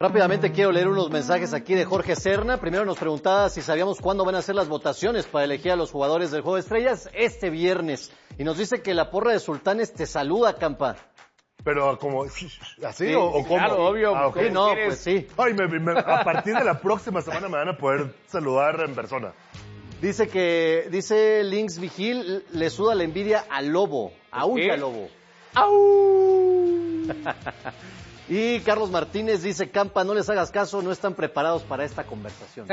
Rápidamente quiero leer unos mensajes aquí de Jorge Serna. Primero nos preguntaba si sabíamos cuándo van a ser las votaciones para elegir a los jugadores del Juego de Estrellas. Este viernes. Y nos dice que la porra de Sultanes te saluda, Campa. Pero como, ¿así Sí, o cómo? Claro, obvio. Ah, ok. Sí, no, pues sí. Ay, a partir de la próxima semana me van a poder saludar en persona. Dice Lynx Vigil, le suda la envidia al Lobo. Aúlla, Lobo. ¡Au! Y Carlos Martínez dice, Campa, no les hagas caso, no están preparados para esta conversación.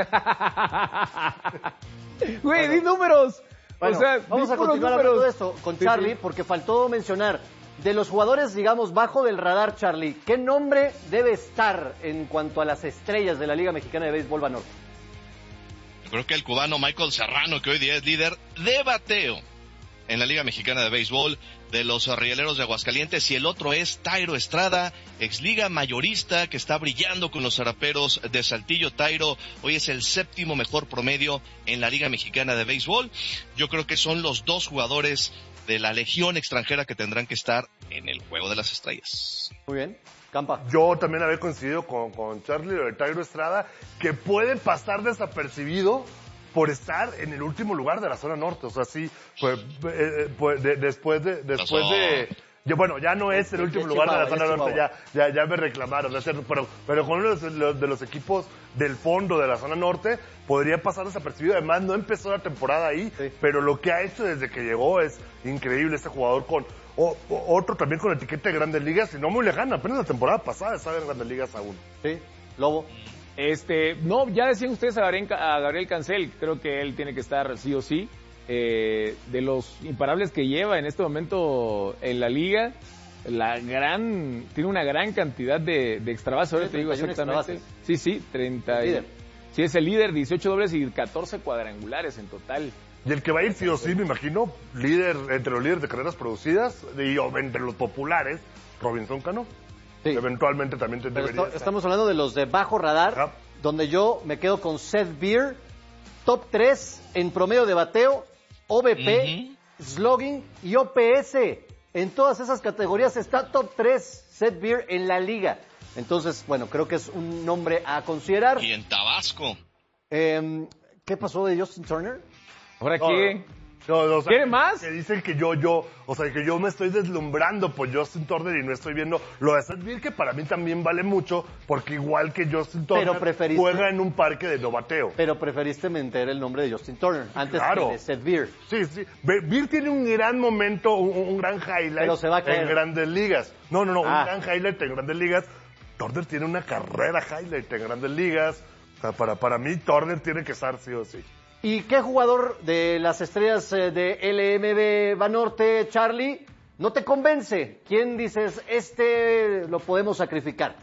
Güey, di números. Bueno, o sea, vamos a continuar hablando de esto con Charlie, porque faltó mencionar, de los jugadores, digamos, bajo del radar, Charlie, ¿qué nombre debe estar en cuanto a las estrellas de la Liga Mexicana de Béisbol Banorte? Yo creo que el cubano Michael Serrano, que hoy día es líder de bateo en la Liga Mexicana de Béisbol de los Rieleros de Aguascalientes, y el otro es Tairo Estrada, exliga mayorista, que está brillando con los Zaraperos de Saltillo. Tairo hoy es el 7º mejor promedio en la Liga Mexicana de Béisbol. Yo creo que son los dos jugadores de la legión extranjera que tendrán que estar en el Juego de las Estrellas. Muy bien, Campa. Yo también había coincidido con Charlie, lo de Tairo Estrada, que puede pasar desapercibido por estar en el último lugar de la zona norte. O sea, sí, después de bueno, ya no es el último lugar de la zona norte, ya me reclamaron, pero con uno de los equipos del fondo de la zona norte podría pasar desapercibido. Además, no empezó la temporada ahí, sí, pero lo que ha hecho desde que llegó es increíble. Este jugador con otro también con etiqueta de Grandes Ligas, y no muy lejana, apenas la temporada pasada estaba en Grandes Ligas aún. Sí, Lobo. No, ya decían ustedes a Gabriel Cancel, creo que él tiene que estar sí o sí. De los imparables que lleva en este momento en la liga, tiene una gran cantidad de extrabases, ahora te digo exactamente. Sí, 30. Sí, es el líder, 18 dobles y 14 cuadrangulares en total. Y el que va a ir sí o sí, me imagino, entre los líderes de carreras producidas y entre los populares, Robinson Cano. Sí. Eventualmente también debería estar. Estamos hablando de los de bajo radar, donde yo me quedo con Seth Beer, top 3 en promedio de bateo, OBP, slugging y OPS. En todas esas categorías está top 3 Seth Beer en la liga. Entonces, bueno, creo que es un nombre a considerar. Y en Tabasco. ¿Qué pasó de Justin Turner? ¿Ahora qué? No, ¿Quiere más? Que dicen que que yo me estoy deslumbrando por Justin Turner y no estoy viendo lo de Seth Beer, que para mí también vale mucho, porque igual que Justin Turner juega en un parque de no bateo. Pero preferiste meter el nombre de Justin Turner antes que de Seth Beer. Sí. Beer tiene un gran momento, un gran highlight, pero se va a caer en Grandes Ligas. No, un gran highlight en Grandes Ligas. Turner tiene una carrera highlight en Grandes Ligas. O sea, para mí Turner tiene que estar sí o sí. ¿Y qué jugador de las estrellas de LMB Banorte, Charlie, no te convence? ¿Quién dices, lo podemos sacrificar?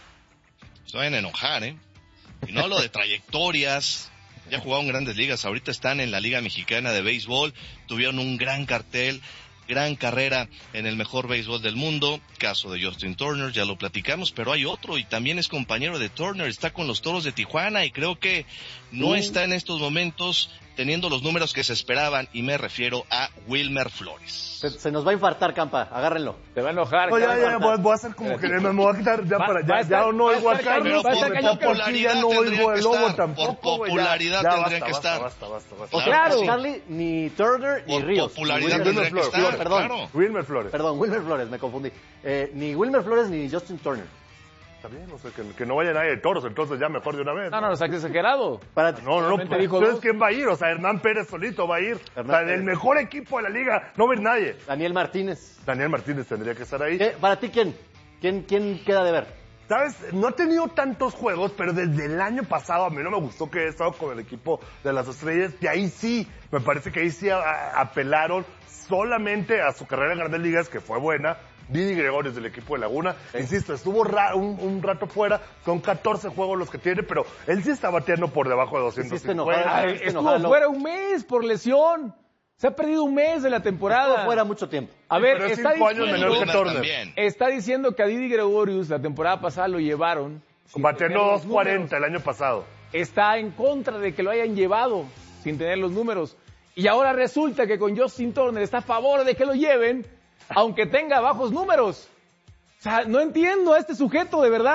Se van a enojar, ¿eh? Y no hablo de trayectorias. Ya jugaron Grandes Ligas, ahorita están en la Liga Mexicana de Béisbol, tuvieron un gran cartel, gran carrera en el mejor béisbol del mundo, caso de Justin Turner, ya lo platicamos, pero hay otro y también es compañero de Turner, está con los Toros de Tijuana y creo que no está en estos momentos teniendo los números que se esperaban, y me refiero a Wilmer Flores. Se nos va a infartar, Campa, agárrenlo. Te va a enojar. No, ya, voy a hacer como que me voy a quitar ya no oigo a Carlos, por popularidad no oigo al Lobo tampoco. Por popularidad tendrían que estar. Basta. O sea, Charlie, ni Turner, ni Ríos. Por popularidad tendrían que estar, perdón. Wilmer Flores. Perdón, Wilmer Flores, me confundí. Ni Wilmer Flores ni Justin Turner. Está bien, o sea, que no vaya nadie de Toros, entonces ya mejor de una vez. No, está exagerado. No, entonces ¿quién va a ir? O sea, Hernán Pérez solito va a ir. O sea, del mejor equipo de la liga no va a ir nadie. Daniel Martínez tendría que estar ahí. Para ti, ¿quién queda de ver? ¿Sabes? No he tenido tantos juegos, pero desde el año pasado a mí no me gustó que he estado con el equipo de las estrellas, y ahí sí, me parece que ahí sí apelaron solamente a su carrera en Grandes Ligas, que fue buena. Didi Gregorius del equipo de Laguna, insisto, estuvo un rato fuera, son 14 juegos los que tiene, pero él sí está bateando por debajo de 250. Estuvo fuera un mes por lesión. Se ha perdido un mes de la temporada. Estuvo fuera mucho tiempo. A ver, pero está 5 años menor que Turner. Está diciendo que a Didi Gregorius la temporada pasada lo llevaron. Bateando 240 el año pasado. Está en contra de que lo hayan llevado sin tener los números. Y ahora resulta que con Justin Turner está a favor de que lo lleven, aunque tenga bajos números. O sea, no entiendo a este sujeto, de verdad.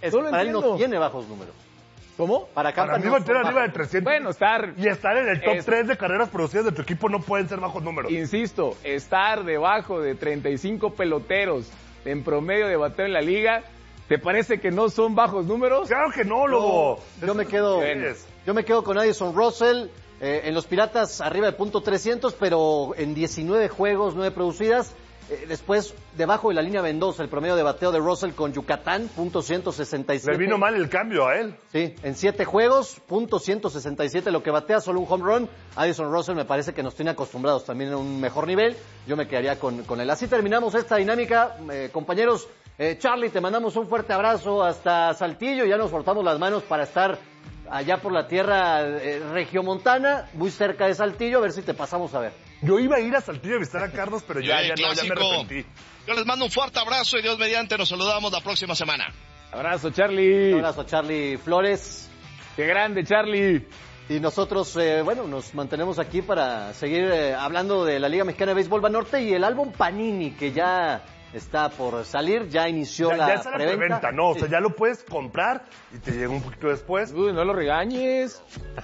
Para él no tiene bajos números. ¿Cómo? Para mí mantener arriba de 300. Bueno, estar en el top 3 de carreras producidas de tu equipo no pueden ser bajos números. Insisto, estar debajo de 35 peloteros en promedio de bateo en la liga, ¿te parece que no son bajos números? Claro que no, Lobo. Yo me quedo con Addison Russell. En los Piratas arriba de .300, pero en 19 juegos, 9 producidas. Después, debajo de la línea Mendoza, el promedio de bateo de Russell con Yucatán, .167. Le vino mal el cambio a él. Sí, en 7 juegos, .167 lo que batea, solo un home run. Addison Russell me parece que nos tiene acostumbrados también a un mejor nivel. Yo me quedaría con él. Así terminamos esta dinámica, compañeros. Charlie, te mandamos un fuerte abrazo hasta Saltillo. Ya nos frotamos las manos para estar allá por la tierra regiomontana, muy cerca de Saltillo, a ver si te pasamos a ver. Yo iba a ir a Saltillo a visitar a Carlos, pero ya me arrepentí. Yo les mando un fuerte abrazo y Dios mediante nos saludamos la próxima semana. Abrazo, Charlie. Un abrazo, Charlie Flores. Qué grande, Charlie. Y nosotros, nos mantenemos aquí para seguir hablando de la Liga Mexicana de Béisbol Banorte y el álbum Panini, que ya está por salir, ya inició la preventa. No, o sea, ya lo puedes comprar y te llega un poquito después. Uy, no lo regañes.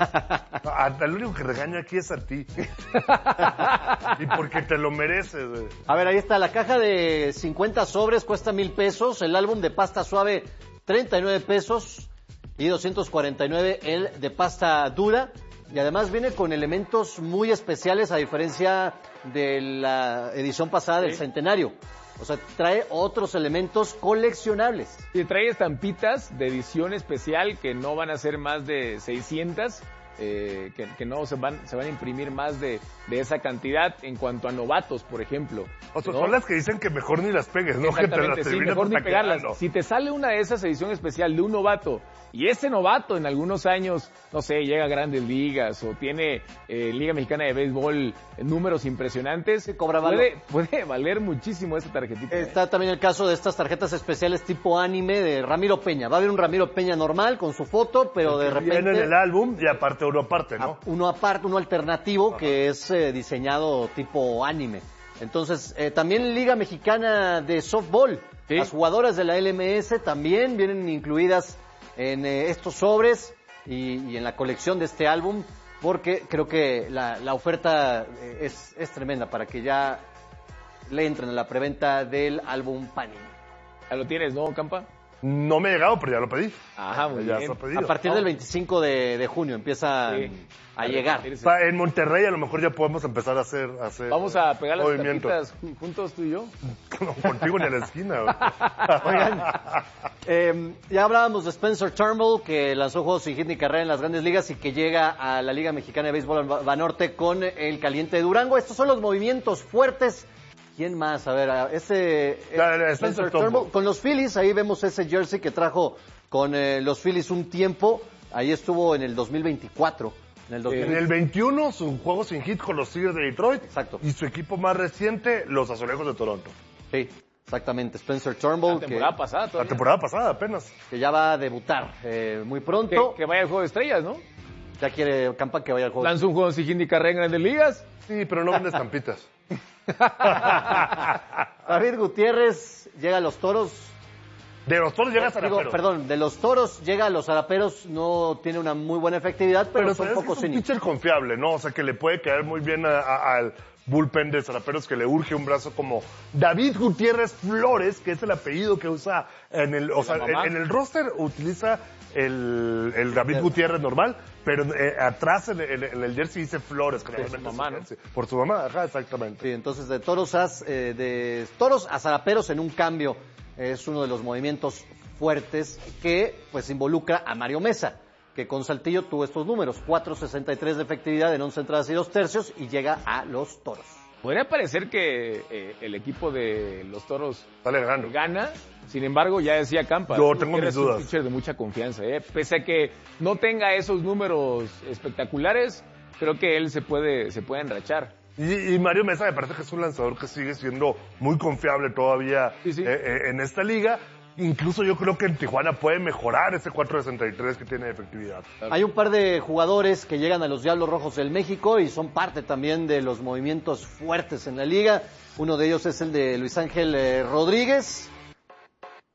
El único que regaña aquí es a ti. Y porque te lo mereces, güey. A ver, ahí está, la caja de 50 sobres cuesta $1,000, el álbum de pasta suave $39 y $249 el de pasta dura. Y además viene con elementos muy especiales a diferencia de la edición pasada del Centenario. O sea, trae otros elementos coleccionables. Y trae estampitas de edición especial que no van a ser más de 600, que no se van a imprimir más de esa cantidad en cuanto a novatos, por ejemplo. O sea, ¿no? Son las que dicen que mejor ni las pegues, ¿no? Exactamente, sí, mejor ni pegarlas. Si te sale una de esas edición especial de un novato, y ese novato en algunos años, no sé, llega a Grandes Ligas o tiene Liga Mexicana de Béisbol números impresionantes, puede valer muchísimo esa tarjetita. Está también el caso de estas tarjetas especiales tipo anime de Ramiro Peña. Va a haber un Ramiro Peña normal con su foto, pero de repente viene en el álbum y aparte uno aparte, ¿no? Uno aparte, uno alternativo. Ajá. Que es diseñado tipo anime. Entonces, también Liga Mexicana de Softball. ¿Sí? Las jugadoras de la LMS también vienen incluidas en estos sobres y en la colección de este álbum, porque creo que la oferta es tremenda para que ya le entren a la preventa del álbum Panini. ¿Ya lo tienes, no, Campa? No me he llegado, pero ya lo pedí. Ajá, muy ya bien. Está pedido. A partir del 25 de junio empieza a llegar. En Monterrey a lo mejor ya podemos empezar a hacer Vamos a pegar las tapitas juntos tú y yo. No, contigo ni a la esquina. Oigan, ya hablábamos de Spencer Turnbull, que lanzó juegos sin hit ni carrera en las Grandes Ligas y que llega a la Liga Mexicana de Béisbol Banorte con el caliente de Durango. Estos son los movimientos fuertes. ¿Quién más? A ver, Spencer Turnbull. Con los Phillies, ahí vemos ese jersey que trajo con los Phillies un tiempo. Ahí estuvo en el 2024. En el 21, su juego sin hit con los Tigres de Detroit. Exacto. Y su equipo más reciente, los Azulejos de Toronto. Sí, exactamente. Spencer Turnbull. La temporada pasada todavía. La temporada pasada apenas. Que ya va a debutar muy pronto. Que vaya al Juego de Estrellas, ¿no? Ya quiere Campa que vaya al Juego. ¿Lanza un juego sin hit ni carrera en Grandes Ligas? Sí, pero no vende estampitas. David Gutiérrez llega a los Toros. De los Toros llega a Zaraperos. De los Toros llega a los Zaraperos, no tiene una muy buena efectividad, pero son poco cínicos. Es un pitcher confiable, ¿no? O sea, que le puede caer muy bien al bullpen de Zaraperos, que le urge un brazo como David Gutiérrez Flores, que es el apellido que usa en el roster, utiliza el David Gutiérrez normal, pero atrás en el jersey dice Flores, que por su mamá, ¿no? Por su mamá, ajá, exactamente. Sí, entonces de Toros a Zaraperos en un cambio es uno de los movimientos fuertes que pues involucra a Mario Mesa, que con Saltillo tuvo estos números, 4.63 de efectividad en 11 entradas y 2 tercios y llega a los Toros. Podría parecer que el equipo de los Toros gana. Sin embargo, ya decía Campa, yo tengo mis dudas. Es un pitcher de mucha confianza, pese a que no tenga esos números espectaculares, creo que él se puede enrachar. Y Mario Mesa me parece que es un lanzador que sigue siendo muy confiable todavía en esta liga. Incluso yo creo que en Tijuana puede mejorar ese 4.63 que tiene de efectividad. Hay un par de jugadores que llegan a los Diablos Rojos del México y son parte también de los movimientos fuertes en la liga. Uno de ellos es el de Luis Ángel Rodríguez.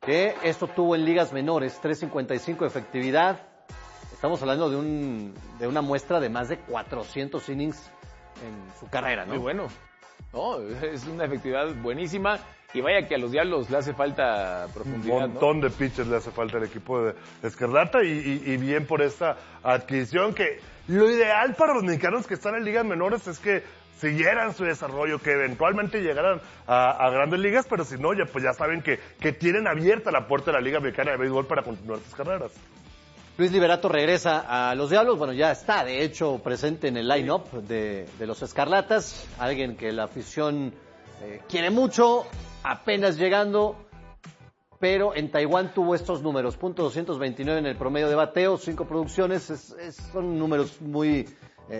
que esto tuvo en ligas menores, 3.55 de efectividad. Estamos hablando de una muestra de más de 400 innings en su carrera, ¿no? Muy bueno. No, es una efectividad buenísima. Y vaya que a los Diablos le hace falta profundidad, Un montón de pitchers le hace falta al equipo de Escarlata y bien por esta adquisición que lo ideal para los mexicanos que están en ligas menores es que siguieran su desarrollo, que eventualmente llegaran a grandes ligas, pero si no, pues ya saben que tienen abierta la puerta de la Liga Mexicana de Béisbol para continuar sus carreras. Luis Liberato regresa a los Diablos, bueno, ya está de hecho presente en el line-up de los Escarlatas, alguien que la afición quiere mucho, apenas llegando, pero en Taiwán tuvo estos números, .229 en el promedio de bateo, 5 producciones, son números muy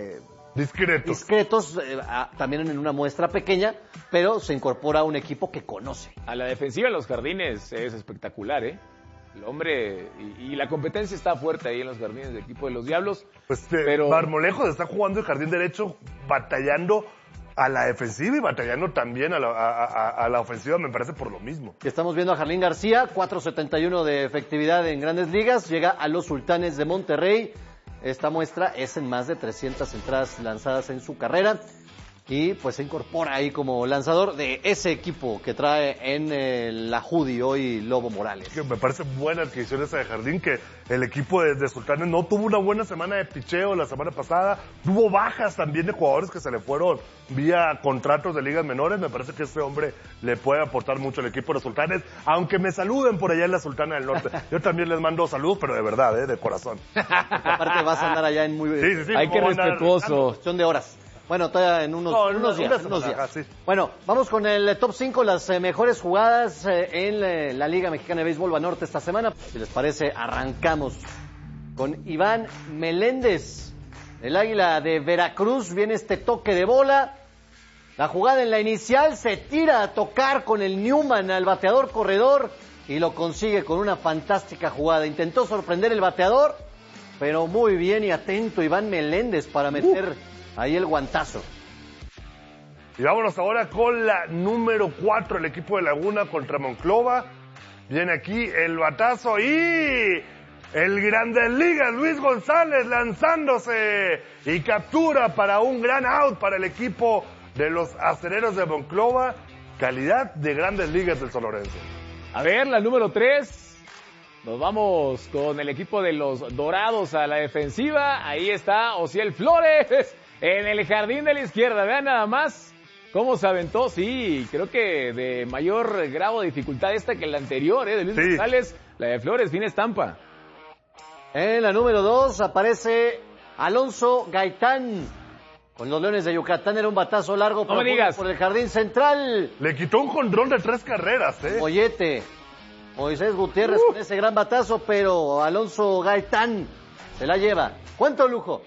discretos, también en una muestra pequeña, pero se incorpora a un equipo que conoce. A la defensiva de los Jardines es espectacular, ¿eh? El hombre y la competencia está fuerte ahí en los Jardines del equipo de los Diablos. Pues pero Marmolejos está jugando el jardín derecho, batallando a la defensiva y batallando también a la ofensiva, me parece por lo mismo. Estamos viendo a Jarlín García, 4.71 de efectividad en Grandes Ligas, llega a los Sultanes de Monterrey. Esta muestra es en más de 300 entradas lanzadas en su carrera y pues se incorpora ahí como lanzador de ese equipo que trae en la Judy hoy Lobo Morales. Que me parece buena adquisición esa de Jardín, que el equipo de Sultanes no tuvo una buena semana de picheo la semana pasada, tuvo bajas también de jugadores que se le fueron vía contratos de ligas menores. Me parece que este hombre le puede aportar mucho al equipo de los Sultanes, aunque me saluden por allá en la Sultana del Norte. Yo también les mando saludos, pero de verdad, de corazón. Aparte vas a andar allá en muy... Sí, hay que respetuoso. Cuestión de horas. Bueno, todavía en unos días. Sí. Bueno, vamos con el top 5, las mejores jugadas en la Liga Mexicana de Béisbol Banorte esta semana. Si les parece, arrancamos con Iván Meléndez. El Águila de Veracruz, viene este toque de bola. La jugada en la inicial, se tira a tocar con el Newman al bateador corredor y lo consigue con una fantástica jugada. Intentó sorprender el bateador, pero muy bien y atento Iván Meléndez para meter ahí el guantazo. Y vámonos ahora con la número 4, el equipo de Laguna contra Monclova. Viene aquí el batazo y el Grandes Ligas, Luis González lanzándose y captura para un gran out para el equipo de los Acereros de Monclova. Calidad de Grandes Ligas del Sonorense. A ver, la número 3. Nos vamos con el equipo de los Dorados a la defensiva. Ahí está Osiel Flores en el jardín de la izquierda. Vean nada más cómo se aventó. Sí, creo que de mayor grado de dificultad esta que la anterior, de Luis González. La de Flores, fin estampa. En la número 2 aparece Alonso Gaitán. Con los Leones de Yucatán era un batazo largo por el jardín central. Le quitó un jonrón de 3 carreras, Mollete. Moisés Gutiérrez con ese gran batazo, pero Alonso Gaitán se la lleva. ¿Cuánto lujo?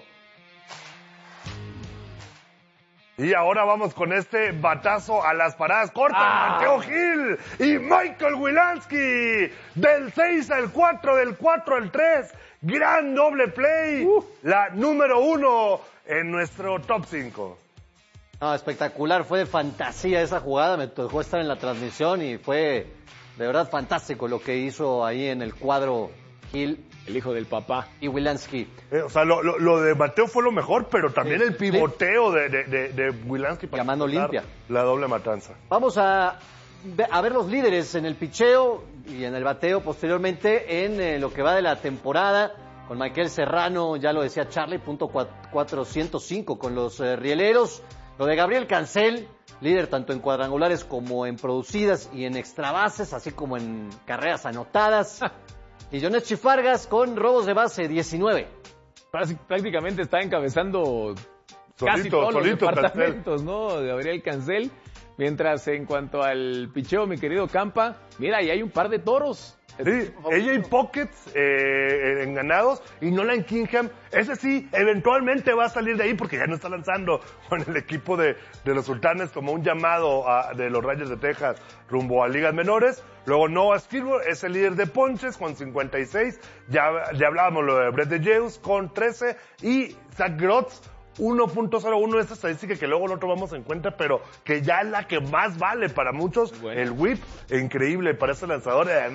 Y ahora vamos con este batazo a las paradas cortas. Mateo Gil y Michael Wilansky. Del 6 al 4, del 4 al 3. Gran doble play. La número 1 en nuestro top 5. No, espectacular. Fue de fantasía esa jugada. Me tocó estar en la transmisión y fue de verdad fantástico lo que hizo ahí en el cuadro Gil. El hijo del papá. Y Wilansky. O sea, lo de Mateo fue lo mejor, pero también el pivoteo de Wilansky para llamando limpia la doble matanza. Vamos a ver los líderes en el picheo y en el bateo posteriormente en lo que va de la temporada. Con Michael Serrano, ya lo decía Charlie, .405 con los rieleros. Lo de Gabriel Cancel, líder tanto en cuadrangulares como en producidas y en extrabases, así como en carreras anotadas. Y Jonechi Fargas con robos de base, 19. Prácticamente está encabezando casi todos los departamentos, ¿no? Gabriel Cancel. Mientras en cuanto al picheo, mi querido Campa, mira, y hay un par de toros. Sí, AJ Pockets en ganados y Nolan Kingham, ese sí, eventualmente va a salir de ahí porque ya no está lanzando con el equipo de los Sultanes como un llamado de los Rangers de Texas rumbo a ligas menores. Luego Noah Skidmore es el líder de ponches con 56, ya hablábamos lo de Brett DeJeus con 13 y Zach Grotz 1.01, esta estadística que luego no tomamos en cuenta, pero que ya es la que más vale para muchos. Bueno. El whip, increíble para este lanzador. Y además,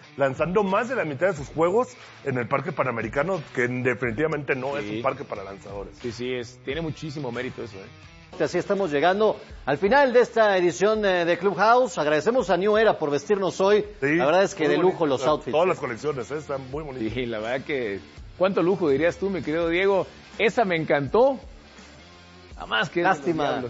lanzando más de la mitad de sus juegos en el Parque Panamericano, que definitivamente no es un parque para lanzadores. Sí, tiene muchísimo mérito eso, Así estamos llegando al final de esta edición de Clubhouse. Agradecemos a New Era por vestirnos hoy. Sí, la verdad es que de lujo los outfits. Todas las colecciones, están muy bonitas. Sí, la verdad que... ¿Cuánto lujo dirías tú, mi querido Diego? Esa me encantó. Nada más que... Lástima.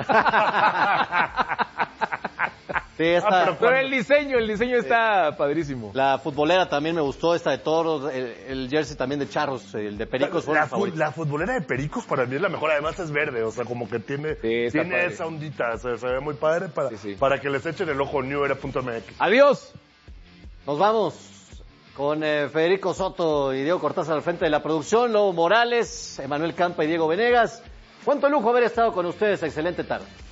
Sí, pero el diseño está padrísimo. La futbolera también me gustó, esta de toros, el jersey también de charros, el de pericos fue la futbolera de pericos para mí es la mejor, además es verde, o sea, como que tiene esa ondita, se ve muy padre para que les echen el ojo newera.mx. Adiós. Nos vamos con Federico Soto y Diego Cortázar al frente de la producción, Lobo Morales, Emanuel Campa y Diego Venegas. Cuánto lujo haber estado con ustedes, excelente tarde.